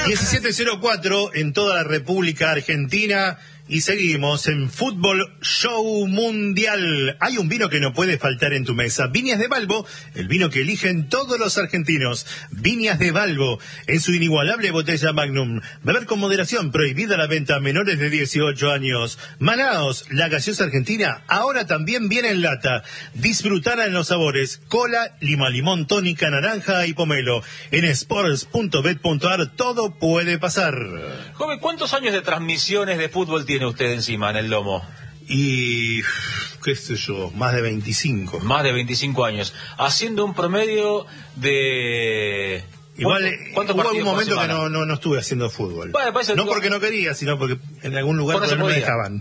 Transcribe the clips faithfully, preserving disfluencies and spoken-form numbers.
diecisiete cero cuatro en toda la República Argentina y seguimos en Fútbol Show Mundial. Hay un vino que no puede faltar en tu mesa. Viñas de Balbo, el vino que eligen todos los argentinos. Viñas de Balbo, en su inigualable botella Magnum. Beber con moderación, prohibida la venta a menores de dieciocho años. Manaos, la gaseosa argentina, ahora también viene en lata. Disfrutar en los sabores: cola, lima, limón, tónica, naranja y pomelo. En sports punto bet punto ar todo puede pasar. Joven, ¿cuántos años de transmisiones de fútbol tiene usted encima en el lomo? Y, qué sé yo, más de veinticinco. Más de veinticinco años. Haciendo un promedio de... Igual, hubo algún momento que no, no, no estuve haciendo fútbol. Bueno, no porque no quería, sino porque en algún lugar no, no me dejaban.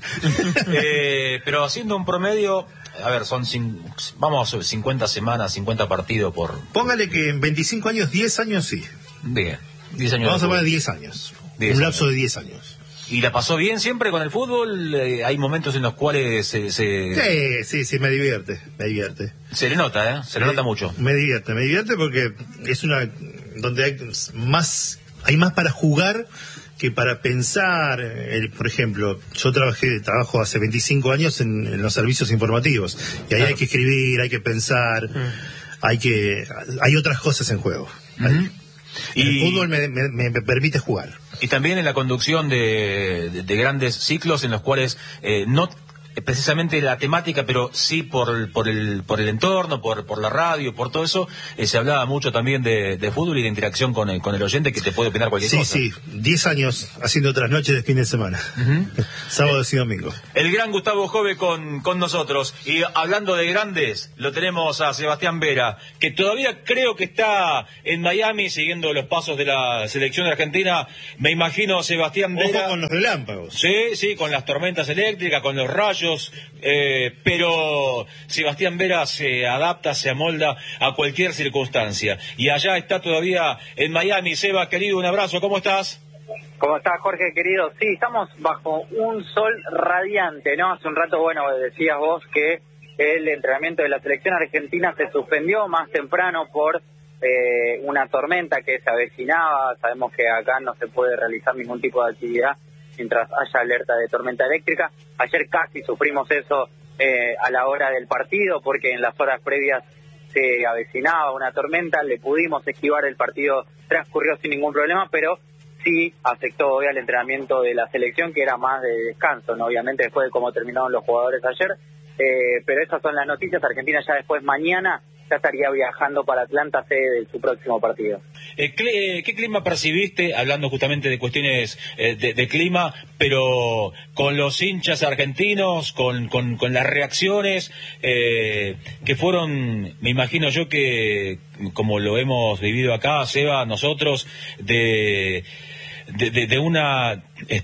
eh, pero haciendo un promedio... A ver, son cin, vamos a cincuenta semanas, cincuenta partidos por... Póngale que en veinticinco años, diez años sí. Bien, diez años. Vamos a poner diez años. diez un lapso años. de diez años. ¿Y la pasó bien siempre con el fútbol? Eh, ¿Hay momentos en los cuales se, se... Sí, sí, sí, me divierte, me divierte. Se le nota, ¿eh? Se le me, nota mucho. Me divierte, me divierte porque es una... donde hay más, hay más para jugar que para pensar. El, por ejemplo, yo trabajé, trabajo hace veinticinco años en, en los servicios informativos, y ahí claro. hay que escribir, hay que pensar, mm. hay que, hay otras cosas en juego. Mm-hmm. El y... fútbol me, me, me permite jugar. Y también en la conducción de, de, de grandes ciclos en los cuales eh, no precisamente la temática, pero sí por, por, el, por el entorno, por, por la radio, por todo eso, eh, se hablaba mucho también de, de fútbol y de interacción con el, con el oyente, que te puede opinar cualquier sí, cosa. Sí, sí, diez años haciendo otras noches de fin de semana, uh-huh. sábados y domingos. El gran Gustavo Jove con, con nosotros, y hablando de grandes, lo tenemos a Sebastián Vera, que todavía creo que está en Miami siguiendo los pasos de la selección de Argentina. Me imagino Sebastián Vera... Ojo con los relámpagos. Sí, sí, con las tormentas eléctricas, con los rayos. Eh, pero Sebastián Vera se adapta, se amolda a cualquier circunstancia. Y allá está todavía en Miami. Seba, querido, un abrazo, ¿cómo estás? ¿Cómo estás, Jorge, querido? Sí, estamos bajo un sol radiante, ¿no? Hace un rato, bueno, decías vos que el entrenamiento de la selección argentina se suspendió más temprano por eh, una tormenta que se avecinaba. Sabemos que acá no se puede realizar ningún tipo de actividad mientras haya alerta de tormenta eléctrica. Ayer casi sufrimos eso eh, a la hora del partido, porque en las horas previas se avecinaba una tormenta, le pudimos esquivar, el partido transcurrió sin ningún problema, pero sí afectó hoy al entrenamiento de la selección, que era más de descanso, ¿no? Obviamente después de cómo terminaron los jugadores ayer, eh, pero esas son las noticias. Argentina ya después mañana ya estaría viajando para Atlanta, sede de su próximo partido. Eh, ¿Qué clima percibiste, hablando justamente de cuestiones eh, de, de clima, pero con los hinchas argentinos, con, con, con las reacciones eh, que fueron, me imagino yo que, como lo hemos vivido acá, Seba, nosotros, de... De, de, de una,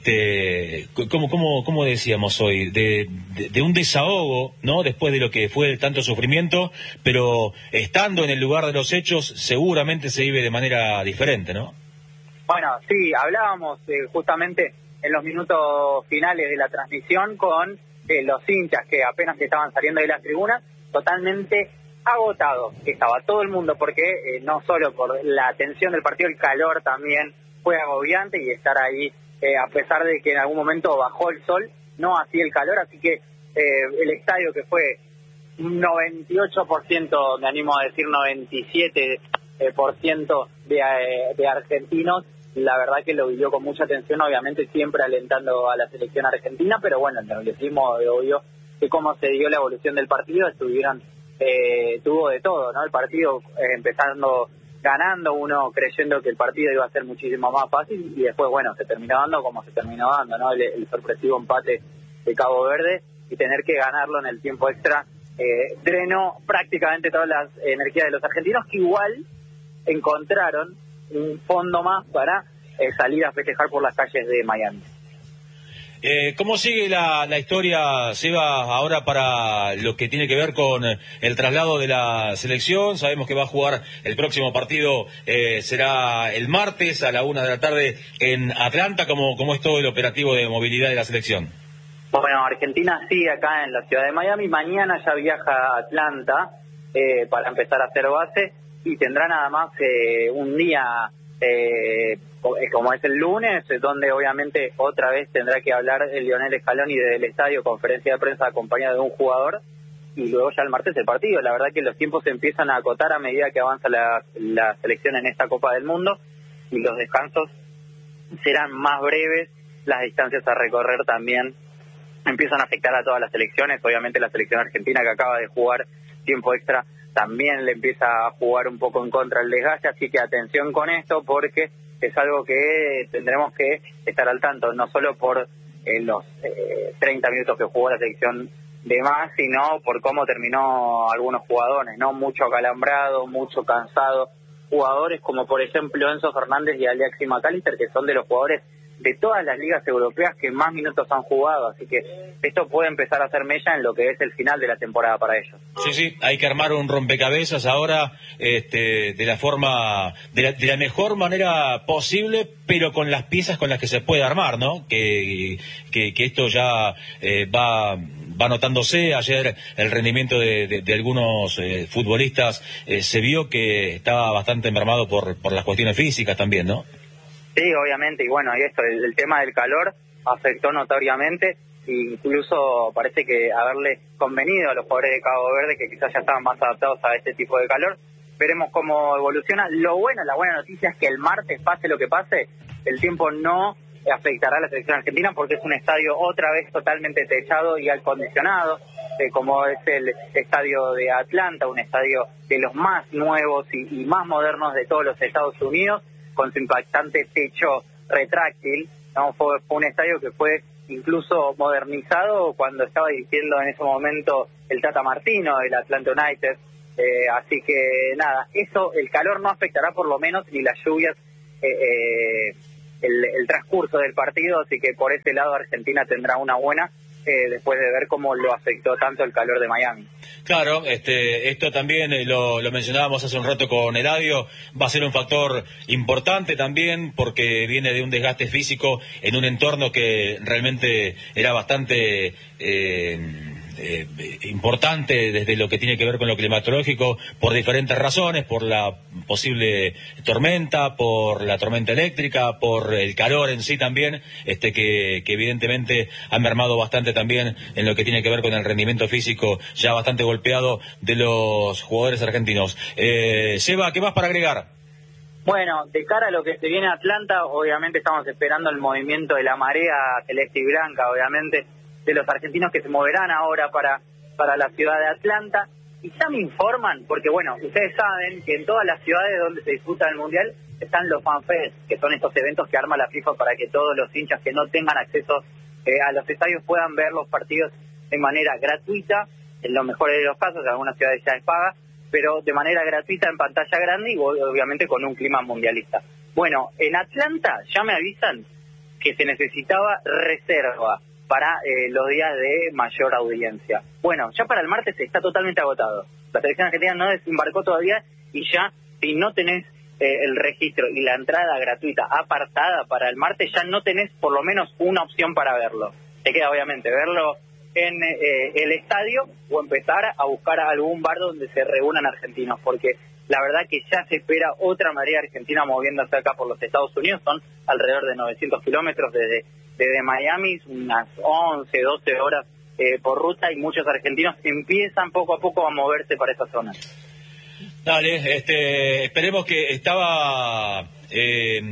este, ¿cómo, cómo, cómo decíamos hoy? De, de, de un desahogo, ¿no? Después de lo que fue tanto sufrimiento, pero estando en el lugar de los hechos, seguramente se vive de manera diferente, ¿no? Bueno, sí, hablábamos eh, justamente en los minutos finales de la transmisión con eh, los hinchas que apenas estaban saliendo de las tribunas, totalmente agotados. Estaba todo el mundo, porque eh, no solo por la tensión del partido, el calor también fue agobiante, y estar ahí, eh, a pesar de que en algún momento bajó el sol, no hacía el calor, así que eh, el estadio, que fue noventa y ocho por ciento, me animo a decir noventa y siete por ciento de, eh, de argentinos, la verdad que lo vivió con mucha atención, obviamente siempre alentando a la selección argentina, pero bueno, el nerviosismo, obvio, que cómo se dio la evolución del partido, estuvieron, eh, tuvo de todo, ¿no? El partido eh, empezando ganando, uno creyendo que el partido iba a ser muchísimo más fácil, y después, bueno, se terminó dando como se terminó dando, ¿no? El, el sorpresivo empate de Cabo Verde, y tener que ganarlo en el tiempo extra eh, drenó prácticamente todas las energías de los argentinos, que igual encontraron un fondo más para eh, salir a festejar por las calles de Miami. Eh, ¿Cómo sigue la, la historia, Seba, ahora para lo que tiene que ver con el traslado de la selección? Sabemos que va a jugar el próximo partido, eh, será el martes a la una de la tarde en Atlanta. ¿Cómo, cómo es todo el operativo de movilidad de la selección? Bueno, Argentina sigue acá en la ciudad de Miami. Mañana ya viaja a Atlanta eh, para empezar a hacer base, y tendrá nada más eh, un día... Eh, como es el lunes, donde obviamente otra vez tendrá que hablar el Lionel Scaloni del estadio, conferencia de prensa acompañada de un jugador, y luego ya el martes el partido. La verdad que los tiempos se empiezan a acotar a medida que avanza la, la selección en esta Copa del Mundo, y los descansos serán más breves, las distancias a recorrer también empiezan a afectar a todas las selecciones. Obviamente la selección argentina, que acaba de jugar tiempo extra, también le empieza a jugar un poco en contra el desgaste, así que atención con esto, porque es algo que tendremos que estar al tanto, no solo por eh, los eh, treinta minutos que jugó la selección de más, sino por cómo terminó algunos jugadores, ¿no? Mucho acalambrado, mucho cansado, jugadores como por ejemplo Enzo Fernández y Alexis McAllister, que son de los jugadores de todas las ligas europeas que más minutos han jugado, así que esto puede empezar a hacer mella en lo que es el final de la temporada para ellos. Sí, sí, hay que armar un rompecabezas ahora este, de la forma, de la, de la mejor manera posible, pero con las piezas con las que se puede armar, ¿no? Que, que, que esto ya eh, va... va notándose. Ayer el rendimiento de, de, de algunos eh, futbolistas eh, se vio que estaba bastante mermado por, por las cuestiones físicas también, ¿no? Sí, obviamente, y bueno, y esto, el, el tema del calor afectó notoriamente, incluso parece que haberle convenido a los jugadores de Cabo Verde, que quizás ya estaban más adaptados a este tipo de calor. Veremos cómo evoluciona. Lo bueno, la buena noticia es que el martes, pase lo que pase, el tiempo no afectará a la selección argentina, porque es un estadio otra vez totalmente techado y acondicionado, eh, como es el estadio de Atlanta, un estadio de los más nuevos y, y más modernos de todos los Estados Unidos, con su impactante techo retráctil, ¿no? Fue, fue un estadio que fue incluso modernizado cuando estaba dirigiendo en ese momento el Tata Martino del Atlanta United, eh, así que nada, eso, el calor no afectará por lo menos, ni las lluvias, eh, eh, el, el transcurso del partido, así que por ese lado Argentina tendrá una buena, eh, después de ver cómo lo afectó tanto el calor de Miami. Claro, este, esto también eh, lo, lo mencionábamos hace un rato con Eladio, va a ser un factor importante también, porque viene de un desgaste físico en un entorno que realmente era bastante... Eh, Eh, importante desde lo que tiene que ver con lo climatológico, por diferentes razones, por la posible tormenta, por la tormenta eléctrica, por el calor en sí también, este que, que evidentemente ha mermado bastante también en lo que tiene que ver con el rendimiento físico ya bastante golpeado de los jugadores argentinos. Eh, Seba, ¿qué más para agregar? Bueno, de cara a lo que se viene a Atlanta, obviamente estamos esperando el movimiento de la marea celeste y blanca, obviamente, de los argentinos que se moverán ahora para, para la ciudad de Atlanta. Y ya me informan, porque bueno, ustedes saben que en todas las ciudades donde se disputa el Mundial están los FanFest, que son estos eventos que arma la FIFA para que todos los hinchas que no tengan acceso eh, a los estadios puedan ver los partidos de manera gratuita, en los mejores de los casos, en algunas ciudades ya es paga, pero de manera gratuita en pantalla grande y obviamente con un clima mundialista. Bueno, en Atlanta ya me avisan que se necesitaba reserva para eh, los días de mayor audiencia. Bueno, ya para el martes está totalmente agotado. La selección argentina no desembarcó todavía y ya, si no tenés eh, el registro y la entrada gratuita apartada para el martes, ya no tenés por lo menos una opción para verlo. Te queda obviamente verlo en eh, el estadio o empezar a buscar algún bar donde se reúnan argentinos, porque la verdad que ya se espera otra marea argentina moviéndose acá por los Estados Unidos. Son alrededor de novecientos kilómetros desde, desde Miami, unas once, doce horas eh, por ruta, y muchos argentinos empiezan poco a poco a moverse para esa zona. Dale, este, esperemos que estaba eh,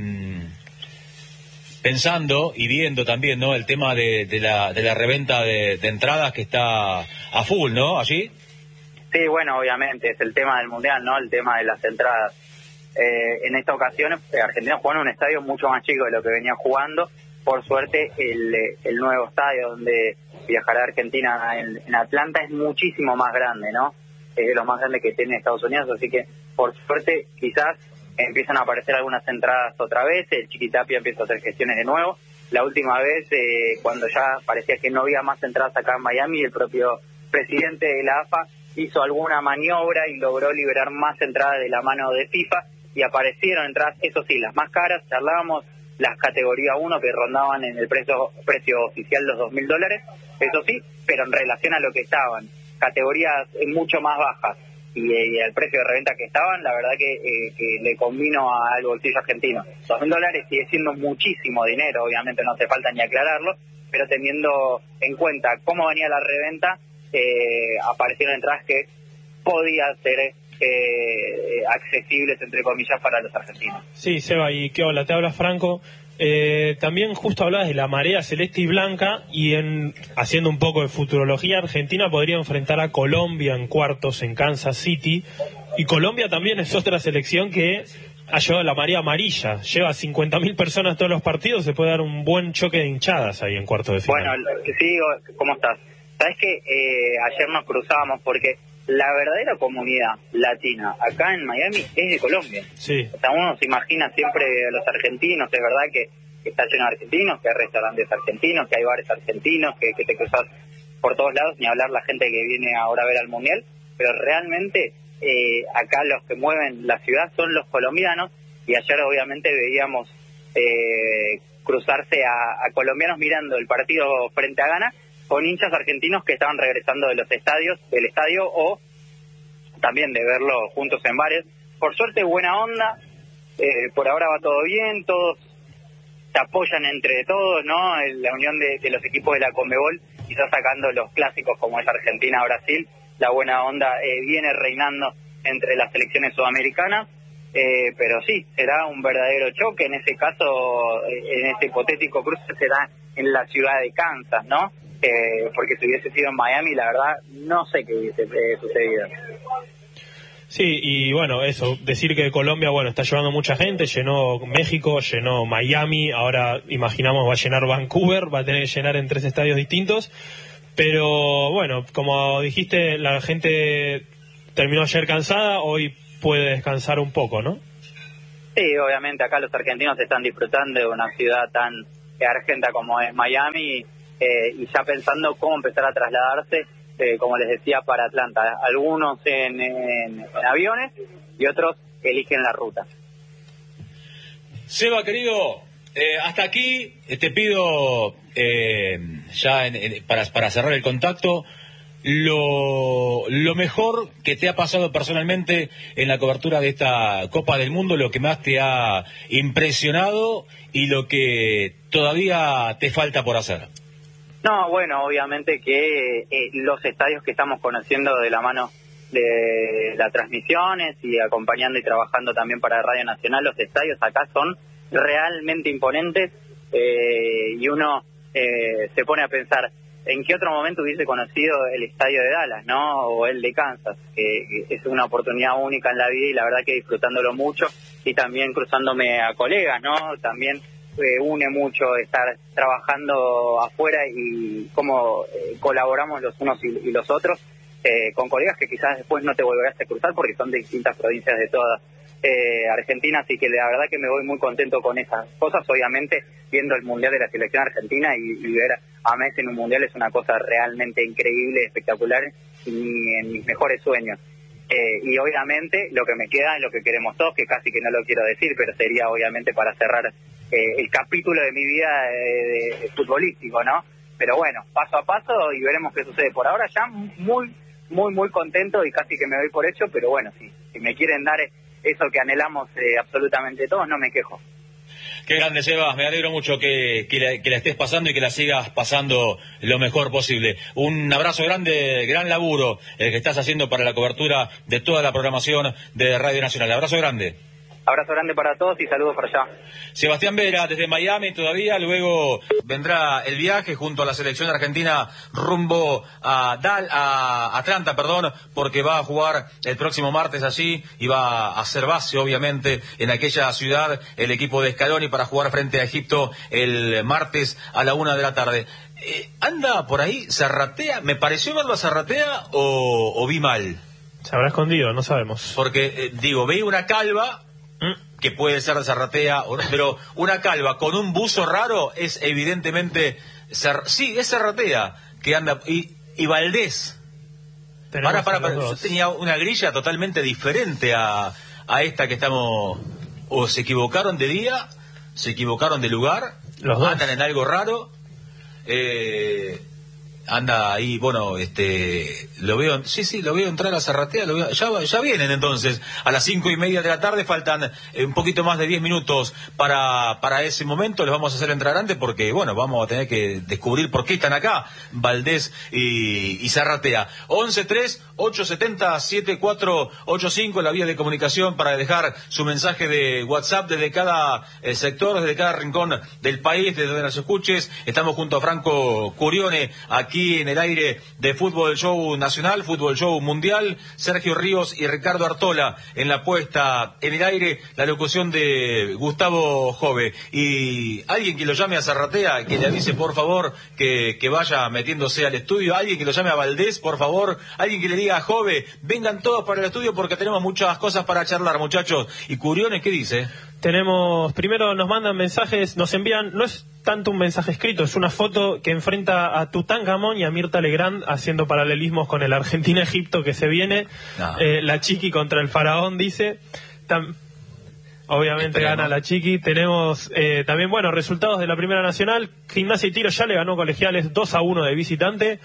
pensando y viendo también, ¿no? El tema de, de, la, de la reventa de, de entradas que está a full, ¿no? Allí. Sí, bueno, obviamente, es el tema del Mundial, ¿no? El tema de las entradas. Eh, en esta ocasión, eh, Argentina jugó en un estadio mucho más chico de lo que venía jugando. Por suerte, el, el nuevo estadio donde viajará Argentina en, en Atlanta es muchísimo más grande, ¿no? Es de lo más grande que tiene Estados Unidos, así que, por suerte, quizás empiezan a aparecer algunas entradas otra vez, el Chiquitapia empieza a hacer gestiones de nuevo. La última vez, eh, cuando ya parecía que no había más entradas acá en Miami, el propio presidente de la A F A hizo alguna maniobra y logró liberar más entradas de la mano de FIFA, y aparecieron entradas, eso sí, las más caras. Charlábamos las categoría uno que rondaban en el precio precio oficial los dos mil dólares, eso sí, pero en relación a lo que estaban, categorías mucho más bajas, y, y el precio de reventa que estaban, la verdad que, eh, que le convino al bolsillo argentino. Dos mil dólares sigue siendo muchísimo dinero, obviamente no hace falta ni aclararlo, pero teniendo en cuenta cómo venía la reventa, eh, aparecieron entradas que podían ser eh, accesibles, entre comillas, para los argentinos. Sí, Seba, y qué hola, te habla Franco. Eh, también justo hablabas de la marea celeste y blanca, y en haciendo un poco de futurología, Argentina podría enfrentar a Colombia en cuartos en Kansas City, y Colombia también es otra selección que ha llevado la marea amarilla, lleva cincuenta mil personas todos los partidos, se puede dar un buen choque de hinchadas ahí en cuartos de final. Bueno, sí, ¿cómo estás? Sabes que eh, ayer nos cruzábamos porque la verdadera comunidad latina acá en Miami es de Colombia. Sí. O sea, uno se imagina siempre a los argentinos, es verdad que, que está lleno de argentinos, que hay restaurantes argentinos, que hay bares argentinos, que, que te cruzas por todos lados, ni hablar la gente que viene ahora a ver al Mundial, pero realmente eh, acá los que mueven la ciudad son los colombianos, y ayer obviamente veíamos eh, cruzarse a, a colombianos mirando el partido frente a Ghana, con hinchas argentinos que estaban regresando de los estadios, del estadio, o también de verlo juntos en bares. Por suerte, buena onda, eh, por ahora va todo bien, todos se apoyan entre todos, ¿no? La unión de, de los equipos de la Conmebol, quizás sacando los clásicos como es Argentina-Brasil, la buena onda eh, viene reinando entre las selecciones sudamericanas, eh, pero sí, será un verdadero choque, en ese caso, eh, en este hipotético cruce será en la ciudad de Kansas, ¿no? Eh, porque si hubiese sido en Miami, la verdad, no sé qué hubiese eh, sucedido. Sí, y bueno, eso, decir que Colombia, bueno, está llevando mucha gente, llenó México, llenó Miami, ahora imaginamos va a llenar Vancouver, va a tener que llenar en tres estadios distintos, pero bueno, como dijiste, la gente terminó ayer cansada, hoy puede descansar un poco, ¿no? Sí, obviamente acá los argentinos están disfrutando de una ciudad tan argenta como es Miami, Eh, y ya pensando cómo empezar a trasladarse, eh, como les decía, para Atlanta. Algunos en, en, en aviones y otros eligen la ruta. Seba, querido, eh, hasta aquí eh, te pido, eh, ya en, en, para, para cerrar el contacto, lo, lo mejor que te ha pasado personalmente en la cobertura de esta Copa del Mundo, lo que más te ha impresionado y lo que todavía te falta por hacer. No, bueno, obviamente que eh, los estadios que estamos conociendo de la mano de las transmisiones y acompañando y trabajando también para Radio Nacional, los estadios acá son realmente imponentes, eh, y uno eh, se pone a pensar en qué otro momento hubiese conocido el estadio de Dallas, ¿no? O el de Kansas, que, que es una oportunidad única en la vida y la verdad que disfrutándolo mucho, y también cruzándome a colegas, ¿no? También Eh, une mucho estar trabajando afuera y cómo eh, colaboramos los unos y, y los otros eh, con colegas que quizás después no te volverás a cruzar porque son de distintas provincias de toda eh, Argentina, así que la verdad que me voy muy contento con esas cosas, obviamente viendo el Mundial de la selección argentina y, y ver a Messi en un Mundial es una cosa realmente increíble, espectacular, y en mis mejores sueños. Eh, y obviamente lo que me queda es lo que queremos todos, que casi que no lo quiero decir, pero sería obviamente para cerrar eh, el capítulo de mi vida eh, de, de futbolístico, ¿no? Pero bueno, paso a paso y veremos qué sucede. Por ahora ya muy, muy, muy contento y casi que me doy por hecho, pero bueno, sí, si me quieren dar eso que anhelamos eh, absolutamente todos, no me quejo. Qué grande, Sebas, me alegro mucho que, que, la, que la estés pasando y que la sigas pasando lo mejor posible. Un abrazo grande, gran laburo el que estás haciendo para la cobertura de toda la programación de Radio Nacional. Abrazo grande. Abrazo grande para todos y saludos para allá. Sebastián Vera, desde Miami todavía, luego vendrá el viaje junto a la selección argentina rumbo a, Dal, a Atlanta, perdón, porque va a jugar el próximo martes allí y va a hacer base, obviamente, en aquella ciudad el equipo de Scaloni para jugar frente a Egipto el martes a la una de la tarde. Eh, ¿Anda por ahí? ¿Zarratea? ¿Me pareció verlo a Zarratea o, o vi mal? Se habrá escondido, no sabemos. Porque, eh, digo, veí una calva que puede ser de Zarratea, pero una calva con un buzo raro es evidentemente... Sí, es Zarratea, que anda... Y, y Valdés. Para, para, para. Yo tenía una grilla totalmente diferente a, a esta que estamos... O se equivocaron de día, se equivocaron de lugar, los dos andan en algo raro. Eh, anda ahí, bueno, este, lo veo, sí, sí, lo veo entrar a Zarratea, lo veo, ya, ya vienen entonces, a las cinco y media de la tarde, faltan eh, un poquito más de diez minutos para, para ese momento, les vamos a hacer entrar antes porque, bueno, vamos a tener que descubrir por qué están acá, Valdés y, y Zarratea. once tres ocho siete cero siete cuatro ocho cinco, la vía de comunicación para dejar su mensaje de WhatsApp desde cada eh, sector, desde cada rincón del país, desde donde nos escuches. Estamos junto a Franco Curione, aquí en el aire de Fútbol Show Nacional, Fútbol Show Mundial, Sergio Ríos y Ricardo Artola en la puesta en el aire, la locución de Gustavo Jove. Y alguien que lo llame a Zarratea, que le avise por favor que, que vaya metiéndose al estudio, alguien que lo llame a Valdés, por favor, alguien que le diga a Jove, vengan todos para el estudio porque tenemos muchas cosas para charlar, muchachos. Y Curione, ¿qué dice? Tenemos, primero nos mandan mensajes, nos envían, no es tanto un mensaje escrito, es una foto que enfrenta a Tutankamón y a Mirta Legrand haciendo paralelismos con el Argentina-Egipto que se viene. No. Eh, la Chiqui contra el Faraón, dice. Tam Obviamente Esperemos. Gana la Chiqui. Tenemos eh, también, bueno, resultados de la Primera Nacional. Gimnasia y Tiro ya le ganó Colegiales dos a uno de visitante.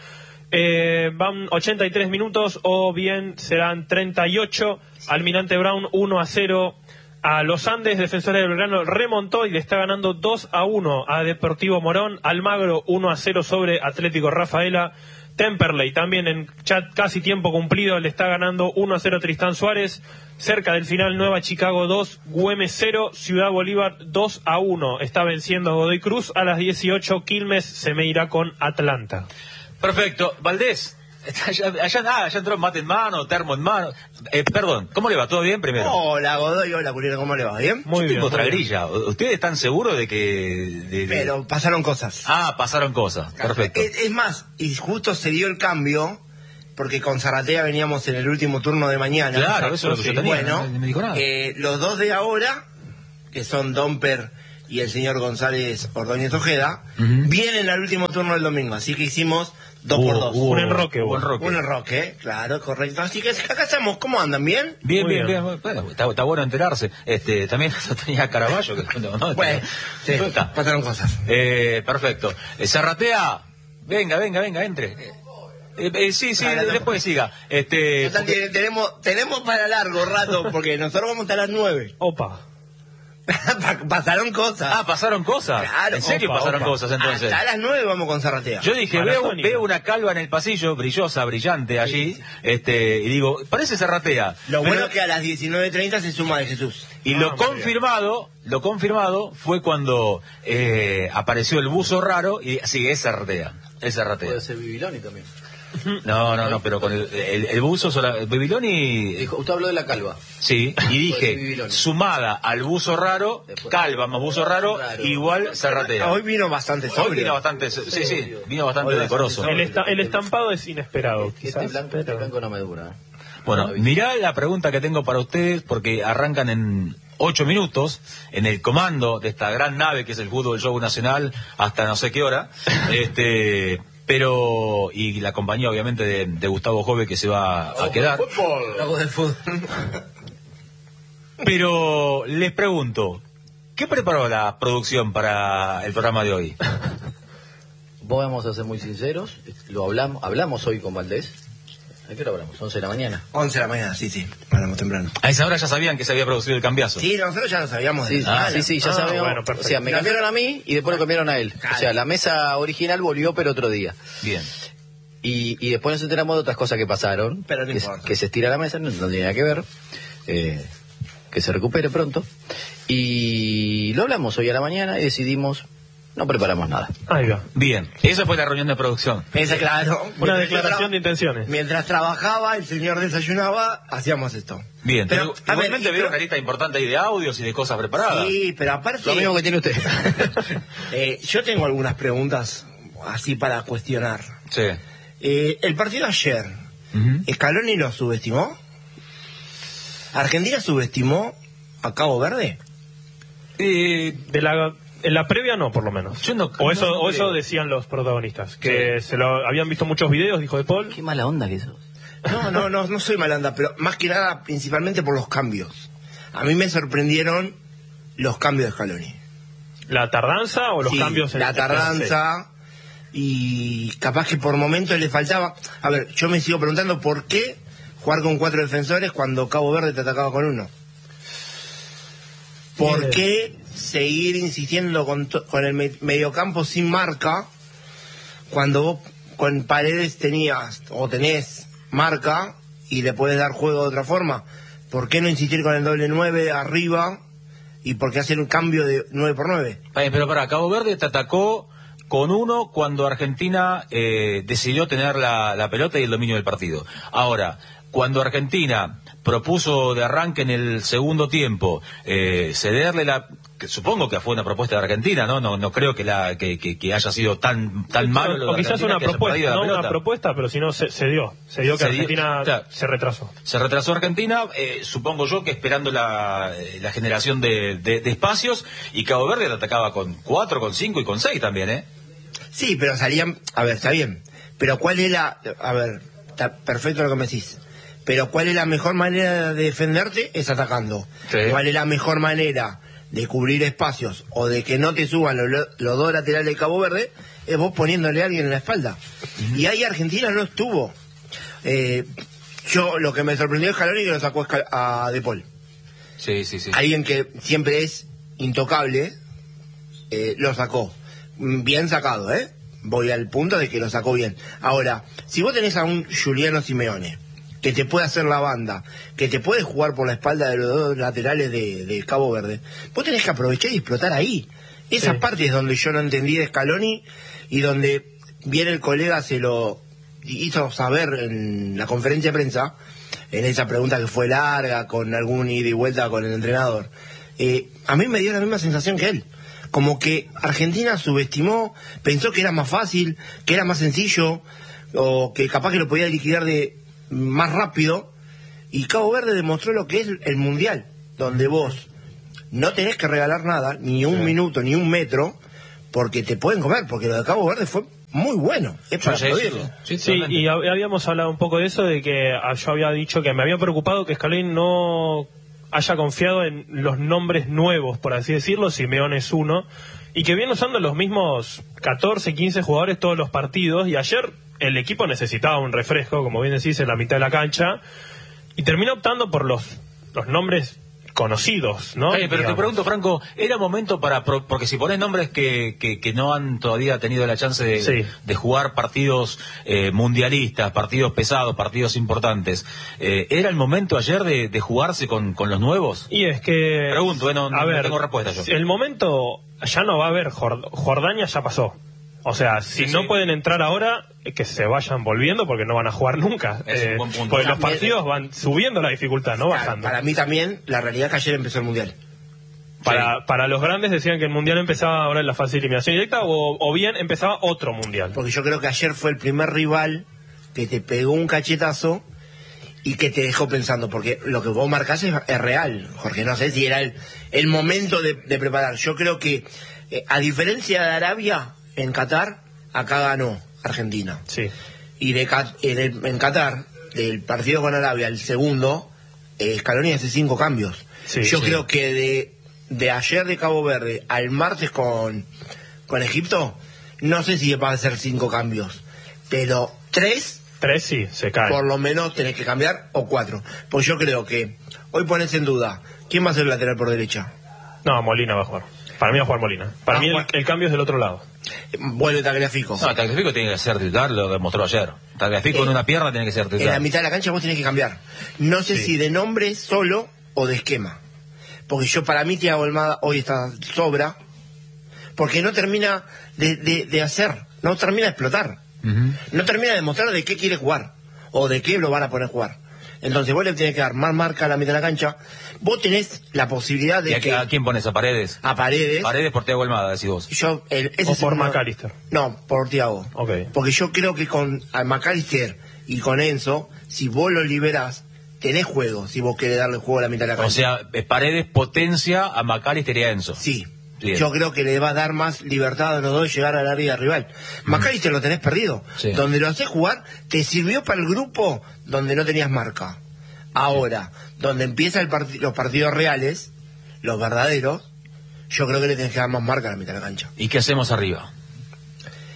Eh, van ochenta y tres minutos, o bien serán treinta y ocho. Almirante Brown uno a cero a los Andes. Defensores de Belgrano remontó y le está ganando dos a uno a Deportivo Morón. Almagro uno a cero sobre Atlético Rafaela. Temperley también en chat casi tiempo cumplido le está ganando uno a cero Tristán Suárez. Cerca del final, Nueva Chicago dos, Güemes cero, Ciudad Bolívar dos a uno. Está venciendo a Godoy Cruz. A las dieciocho, Quilmes se me irá con Atlanta. Perfecto. Valdés, allá, allá, ah, allá entró mate en mano, termo en mano. Eh, perdón, ¿cómo le va? ¿Todo bien primero? Hola, Godoy, hola, Curiel, ¿cómo le va? ¿Bien? Muy Yo bien. Tengo otra muy bien. grilla. ¿Ustedes están seguros de que...? De, de... Pero pasaron cosas. Ah, pasaron cosas. Perfecto. Es, es más, y justo se dio el cambio, porque con Zarratea veníamos en el último turno de mañana. Claro, eso es lo que yo tenía. Bueno, no me dijo nada. Eh, los dos de ahora, que son Domper y el señor González Ordóñez Ojeda, uh-huh. vienen al último turno del domingo, así que hicimos dos uh, por dos. Uh, un enroque, un enroque. Un enroque, claro, correcto. Así que acá estamos, ¿cómo andan? ¿Bien? Bien, bien, bien. bien. Bueno, está, está bueno enterarse. Este, también tenía Caraballo. Que, no, no, bueno, sí, está. pasaron cosas. Eh, perfecto. Eh, Zarratea, venga, venga, venga, entre. Eh, eh, sí, sí, Para, después siga. Este, porque... tenemos, tenemos para largo rato, porque nosotros vamos hasta las nueve. Opa. Pasaron cosas. Ah, pasaron cosas. Claro, ¿En serio opa, pasaron opa. cosas entonces? Hasta las nueve vamos con Zarratea. Yo dije, veo, veo una calva en el pasillo, brillosa, brillante allí, sí. este, y digo, parece Zarratea. Lo pero... bueno es que a las diecinueve treinta se suma de Jesús. Y ah, lo confirmado, lo confirmado fue cuando eh, apareció el buzo raro, y sí, es Zarratea, es Zarratea. Puede ser Bibiloni también. No, no, no, pero con el, el, el buzo, sola, Bibiloni... Dijo, usted habló de la calva. Sí, y dije, sumada al buzo raro, Después, calva más buzo raro, raro. igual Zarratea. Hoy vino bastante sobrio. Hoy vino bastante, sí, sí, vino bastante decoroso. El, esta, el estampado es inesperado. Este, quizás, este, blanco, pero... este blanco no me dura. Bueno, mirá la pregunta que tengo para ustedes, porque arrancan en ocho minutos, en el comando de esta gran nave que es el Fútbol Show Nacional, hasta no sé qué hora, este... Pero, y la compañía obviamente de, de Gustavo Jove que se va a quedar. Hago del fútbol. Pero les pregunto, ¿qué preparó la producción para el programa de hoy? Vamos a ser muy sinceros, lo hablamos, hablamos hoy con Valdés. ¿A qué hora hablamos? once de la mañana. once de la mañana, sí, sí, hablamos temprano. A esa hora ya sabían que se había producido el cambiazo. Sí, nosotros ya lo sabíamos. Sí, ah, sí, sí, ya ah, sabíamos. Bueno, o sea, me cambiaron a mí y después lo cambiaron a él. Claro. O sea, la mesa original volvió, pero otro día. Bien. Y, y después nos enteramos de otras cosas que pasaron. Pero no que, importa. que se estira la mesa, no, no tiene nada que ver. Eh, que se recupere pronto. Y lo hablamos hoy a la mañana y decidimos... No preparamos nada. Ahí va. Bien, esa fue la reunión de producción. Esa, claro. Una Mientras declaración tra- de intenciones. Mientras trabajaba, el señor desayunaba, hacíamos esto. Bien, pero, pero igualmente veo una lista importante ahí de audios y de cosas preparadas. Sí, pero aparte... Lo mismo que tiene usted. eh, yo tengo algunas preguntas así para cuestionar. Sí. Eh, el partido de ayer, Uh-huh. ¿Scaloni lo subestimó? ¿Argentina subestimó a Cabo Verde? Eh, De la, en la previa no, por lo menos. Yo no- o eso, no- no o eso creo. decían los protagonistas. Que se lo habían visto muchos videos, dijo De Paul. Qué mala onda que sos. No, no, no, no soy malanda, pero más que nada, principalmente por los cambios. A mí me sorprendieron los cambios de Scaloni. ¿La tardanza o los Sí, cambios en la en- tardanza, y capaz que por momentos le faltaba. A ver, yo me sigo preguntando por qué jugar con cuatro defensores cuando Cabo Verde te atacaba con uno. ¿Por qué seguir insistiendo con, con el me mediocampo sin marca cuando vos con Paredes tenías o tenés marca y le puedes dar juego de otra forma? ¿Por qué no insistir con el doble nueve arriba y por qué hacer un cambio de nueve por nueve? Ay, pero para, Cabo Verde te atacó con uno cuando Argentina eh, decidió tener la, la pelota y el dominio del partido. Ahora, cuando Argentina propuso de arranque en el segundo tiempo eh, cederle la... que supongo que fue una propuesta de Argentina, ¿no? No, no creo que la que, que, que haya sido tan tan malo lo de o quizás Argentina, una que haya propuesta, perdido la no pelota. una propuesta, pero si no se, se dio. Se dio que Se dio, Argentina claro. se retrasó. Se retrasó Argentina, eh, supongo yo que esperando la, la generación de, de, de espacios, y Cabo Verde la atacaba con cuatro, con cinco y con seis también, ¿eh? Sí, pero salían... A ver, está bien. Pero ¿cuál es la...? A ver, está perfecto lo que me decís. Pero ¿cuál es la mejor manera de defenderte? Es atacando. Sí. ¿Cuál es la mejor manera de cubrir espacios o de que no te suban los, los dos laterales de Cabo Verde? Es vos poniéndole a alguien en la espalda. Uh-huh. Y ahí Argentina no estuvo. Eh, yo lo que me sorprendió es Scaloni, que lo sacó a De Paul. Sí, sí, sí. Alguien que siempre es intocable, eh, lo sacó. Bien sacado, ¿eh? Voy al punto de que lo sacó bien. Ahora, si vos tenés a un Juliano Simeone que te puede hacer la banda, que te puede jugar por la espalda de los dos laterales de, de Cabo Verde, vos tenés que aprovechar y explotar ahí. Esa sí. parte es donde yo no entendí de Scaloni y donde bien el colega se lo hizo saber en la conferencia de prensa, en esa pregunta que fue larga, con algún ida y vuelta con el entrenador. Eh, a mí me dio la misma sensación que él. Como que Argentina subestimó, pensó que era más fácil, que era más sencillo, o que capaz que lo podía liquidar de más rápido, y Cabo Verde demostró lo que es el Mundial, donde vos no tenés que regalar nada, ni un sí. minuto, ni un metro, porque te pueden comer, porque lo de Cabo Verde fue muy bueno, es para aplaudirlo. Sí, sí, sí, y habíamos hablado un poco de eso, de que yo había dicho que me había preocupado que Scaloni no haya confiado en los nombres nuevos, por así decirlo. Simeone es uno, y que viene usando los mismos catorce, quince jugadores todos los partidos, y ayer el equipo necesitaba un refresco, como bien decís, en la mitad de la cancha, y terminó optando por los, los nombres conocidos, ¿no? Oye, pero digamos. Te pregunto, Franco, ¿era momento para...? Pro, porque si pones nombres que, que, que no han todavía tenido la chance de, sí. de jugar partidos eh, mundialistas, partidos pesados, partidos importantes, eh, ¿era el momento ayer de, de jugarse con, con los nuevos? Y es que... Pregunto, bueno, no, a ver, no tengo respuesta yo. El momento ya no va a haber, Jord Jordania ya pasó. O sea, si sí, no sí. pueden entrar ahora, que se vayan volviendo porque no van a jugar nunca. Eh, porque los partidos van subiendo la dificultad, no bajando. Para mí también, la realidad es que ayer empezó el Mundial. Para, sí. para los grandes decían que el Mundial empezaba ahora en la fase de eliminación directa, o, o bien empezaba otro Mundial. Porque yo creo que ayer fue el primer rival que te pegó un cachetazo y que te dejó pensando, porque lo que vos marcás es, es real, Jorge. No sé si era el, el momento de, de preparar. Yo creo que, eh, a diferencia de Arabia, en Qatar, acá ganó Argentina. Sí. Y de, en, el, en Qatar, del partido con Arabia, el segundo, eh, Scaloni hace cinco cambios. Sí, Yo sí. creo que de, de ayer de Cabo Verde al martes con, con Egipto, no sé si va a ser cinco cambios, pero tres, tres sí, se cae. Por lo menos tenés que cambiar, o cuatro. Pues yo creo que hoy pones en duda, ¿quién va a ser el lateral por derecha? No, Molina va a jugar. Para mí va a jugar Molina. Para ah, mí el, el cambio es del otro lado. Vuelve Tagliafico. No, Tagliafico tiene que ser titular, lo demostró ayer. Tagliafico eh, en una pierna tiene que ser titular. En la mitad de la cancha vos tenés que cambiar. No sé sí. si de nombre solo o de esquema. Porque yo, para mí, Thiago Almada hoy está sobra. Porque no termina de, de, de hacer, no termina de explotar. Uh-huh. No termina de mostrar de qué quiere jugar. O de qué lo van a poner a jugar. Entonces vos le tenés que dar más marca a la mitad de la cancha. Vos tenés la posibilidad de ¿Y a, que... ¿A quién pones? ¿A Paredes? A Paredes. Paredes por Thiago Almada, decís vos. Yo, el, ese ¿O por McAllister? No, por Thiago. Okay. Porque yo creo que con McAllister y con Enzo, si vos lo liberás, tenés juego, si vos querés darle juego a la mitad de la cancha. O sea, Paredes potencia a McAllister y a Enzo. Sí. Bien. Yo creo que le va a dar más libertad a los dos de llegar al área rival. Mm. McAllister lo tenés perdido. Sí. Donde lo haces jugar, te sirvió para el grupo donde no tenías marca. Ahora, donde empiezan part los partidos reales, los verdaderos, yo creo que le tenés que dar más marca a la mitad de la cancha. ¿Y qué hacemos arriba?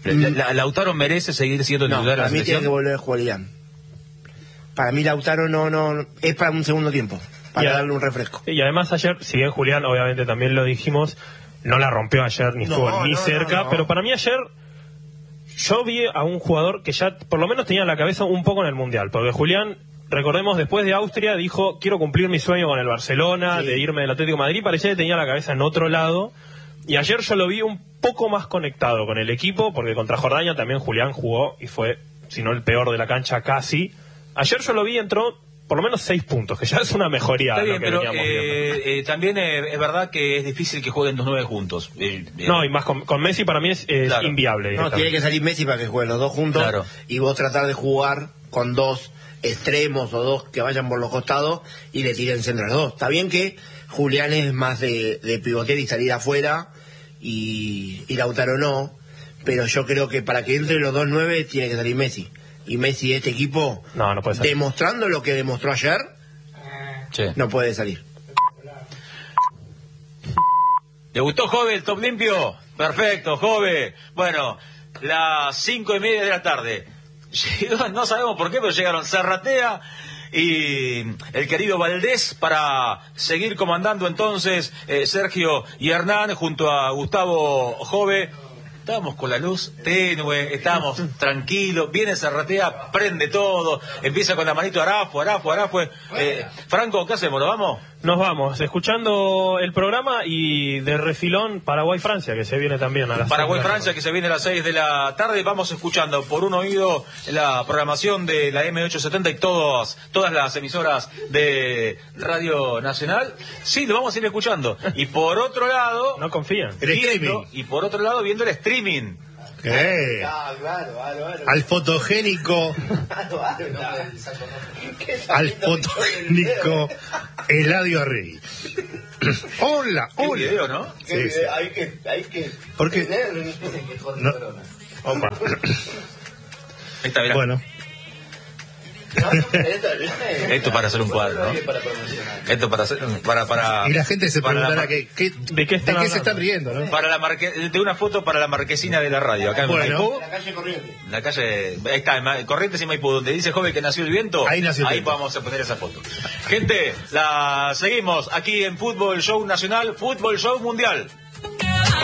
La- la- Lautaro merece seguir siendo No, titular de la para mí tiene selección. que volver Julián. Para mí Lautaro no, no, es para un segundo tiempo, para Y a- darle un refresco. Y además ayer, si bien Julián, obviamente también lo dijimos, no la rompió ayer ni No, estuvo ni no, cerca, no, no. pero para mí ayer yo vi a un jugador que ya por lo menos tenía la cabeza un poco en el Mundial, porque Julián, recordemos, después de Austria dijo, quiero cumplir mi sueño con el Barcelona, Sí. de irme del Atlético de Madrid, parecía que tenía la cabeza en otro lado, y ayer yo lo vi un poco más conectado con el equipo, porque contra Jordania también Julián jugó y fue, si no el peor de la cancha casi. Ayer yo lo vi, entró por lo menos seis puntos, que ya es una mejoría. Está a lo bien, que pero veníamos viendo. eh, eh, también eh, es verdad que es difícil que jueguen los nueve juntos. Eh, eh, No, y más con, con Messi para mí es, es Claro. inviable. No, directamente. tiene que salir Messi para que jueguen los dos juntos Claro. y vos tratar de jugar con dos extremos o dos que vayan por los costados y le tiren centro a los dos. Está bien que Julián es más de, de pivotear y salir afuera y, y Lautaro no, pero yo creo que para que entre los dos nueve tiene que salir Messi. Y Messi, este equipo, No, no puede salir. demostrando lo que demostró ayer, che. no puede salir. ¿Le gustó, Jove, el top limpio? Perfecto, Jove. Bueno, las cinco y media de la tarde. Llegó, no sabemos por qué, pero llegaron Zarratea y el querido Valdés para seguir comandando entonces eh, Sergio y Hernán junto a Gustavo Jove. Estábamos con la luz tenue, estábamos tranquilos, viene Zarratea, prende todo, empieza con la manito Arafo, Arafo, Arafo. Eh, Franco, ¿qué hacemos? ¿Nos vamos? Nos vamos, escuchando el programa y de refilón Paraguay-Francia, que se viene también a las Paraguay-Francia, que se viene a las seis de la tarde. Vamos escuchando por un oído la programación de la M ochocientos setenta y todas, todas las emisoras de Radio Nacional. Sí, lo vamos a ir escuchando. Y por otro lado, No confían. El viendo, streaming. y por otro lado, viendo el streaming. Eh, Ah, claro, claro, claro. al fotogénico, al fotogénico Eladio Arregui. Hola, Qué hola. video, ¿no? Sí, sí. Hay que, hay que ¿Por qué? No. Opa. Ahí está, mirá. Bueno, Esto para hacer un cuadro, ¿no? Esto para hacer, para, para. y la gente se para la preguntará mar- que, que- ¿De qué están se hablando? están riendo, ¿no? Para la marque, de una foto para la marquesina de la radio, acá en Bueno. Maipú. La calle Corriente. La calle, ahí está, en Ma- Corrientes y Maipú, donde dice joven que nació el viento. Ahí nació el Ahí viento. vamos a poner esa foto. Gente, la seguimos aquí en Fútbol Show Nacional, Fútbol Show Mundial.